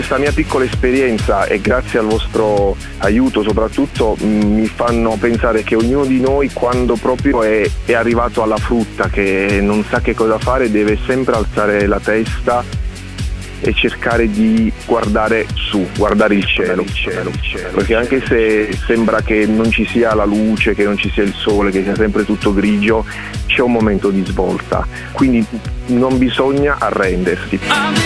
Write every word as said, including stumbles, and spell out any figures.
questa mia piccola esperienza e grazie al vostro aiuto soprattutto mi fanno pensare che ognuno di noi, quando proprio è, è arrivato alla frutta, che non sa che cosa fare, deve sempre alzare la testa e cercare di guardare su, guardare il cielo, il cielo, il cielo, perché anche se sembra che non ci sia la luce, che non ci sia il sole, che sia sempre tutto grigio, c'è un momento di svolta, quindi non bisogna arrendersi.